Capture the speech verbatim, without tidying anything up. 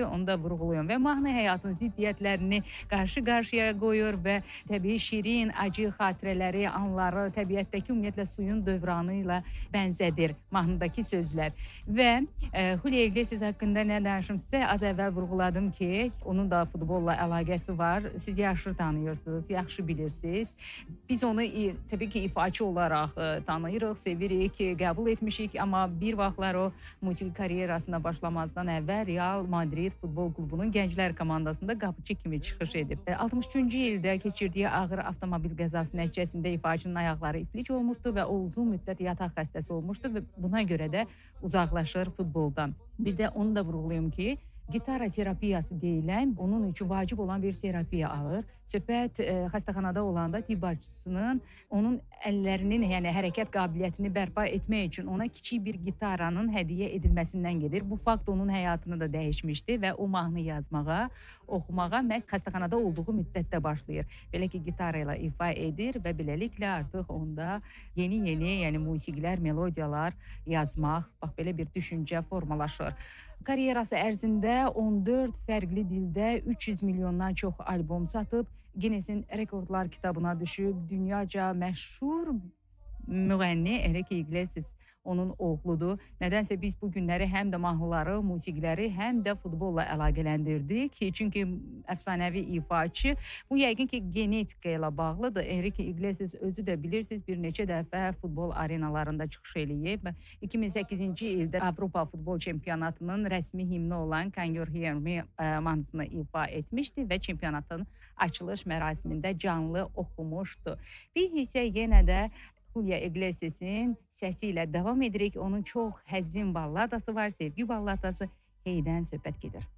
onu da vurğuluyum. Və mahnı həyatın ziddiyyətlərini qarşı-qarşıya qoyur və təbii şirin, acı xatirələri, anları, təbiətdəki ümumiyyətlə suyun dövranı ilə bənzədir mahnıdakı sözlər. Və e, Julio Iglesias haqqında nə danışım sizə? Az əvvəl vurğuladım ki, onun da futbolla əlaqəsi var. Siz yaxşı tanıyırsınız, yaxşı bilirsiniz. Biz onu təbii ki, ifaçı olaraq e, tanıyırıq, sevirik, qəbul etmişik. Amma bir vaxtlar o musiqi karyerasına başlamazdan əvvəl Real Madrid futbol klubunun gənclər komandasında qapıcı kimi çıxış edib. altmış üçüncü ildə keçirdiyi ağır avtomobil qəzası nəticəsində ifaçının ayaqları iflic olmuşdu və o uzun müddət yataq xəstəsi olmuşdu və buna görə də uzaqlaşır futboldan. Bir də onu da vurğulayım ki, gitara terapiyası deyilən, onun üçün vacib olan bir terapiya alır. Söhbət e, xəstəxanada olanda tibb bacısının onun əllərinin, yəni hərəkət qabiliyyətini bərpa etmək üçün ona kiçik bir gitaranın hədiyyə edilməsindən gedir. Bu fakt onun həyatını da dəyişmişdi və o mahnı yazmağa, oxumağa məhz xəstəxanada olduğu müddətdə başlayır. Belə ki, gitara ilə ifa edir və beləliklə artıq onda yeni-yeni, yəni musiqilər, melodiyalar yazmaq, bax belə bir düşüncə formalaşır. Karyerası ərzində on dörd fərqli dildə üç yüz milyondan çox albom satıb, Guinness-in rekordlar kitabına düşüb, dünyaca məşhur müğənni Enrique Iglesias onun oğludur. Nədənsə biz bu günləri həm də mahnıları, musiqiləri, həm də futbolla əlaqələndirdik. Çünki əfsanəvi ifaçı. Bu yəqin ki, genetika ilə bağlıdır. Enrique Iglesias özü də bilirsiniz, bir neçə dəfə futbol arenalarında çıxış eləyib. iki min səkkizinci ildə Avropa futbol çempionatının rəsmi himni olan Can You Hear Me mahnısını ifa etmişdi və çempionatın açılış mərasimində canlı oxumuşdu. Biz isə yenə də Julio Iglesias'in səsiyle devam edirik. Onun çox həzin balladası var, sevgi balladası. Heydən söhbət gedir.